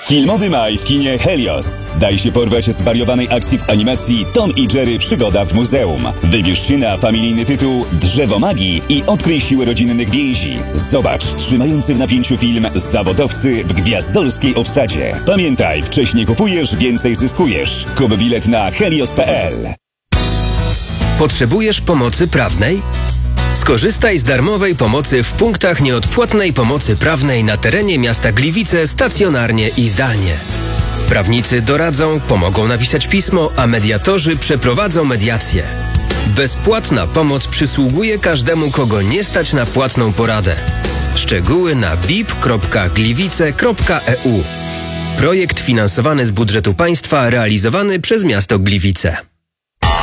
Filmowy maj w kinie Helios. Daj się porwać zwariowanej akcji w animacji Tom i Jerry Przygoda w muzeum. Wybierz się na familijny tytuł Drzewo Magii i odkryj siłę rodzinnych więzi. Zobacz trzymający w napięciu film Zawodowcy w gwiazdorskiej obsadzie. Pamiętaj, wcześniej kupujesz, więcej zyskujesz. Kup bilet na helios.pl. Potrzebujesz pomocy prawnej? Skorzystaj z darmowej pomocy w punktach nieodpłatnej pomocy prawnej na terenie miasta Gliwice stacjonarnie i zdalnie. Prawnicy doradzą, pomogą napisać pismo, a mediatorzy przeprowadzą mediację. Bezpłatna pomoc przysługuje każdemu, kogo nie stać na płatną poradę. Szczegóły na bip.gliwice.eu. Projekt finansowany z budżetu państwa realizowany przez miasto Gliwice.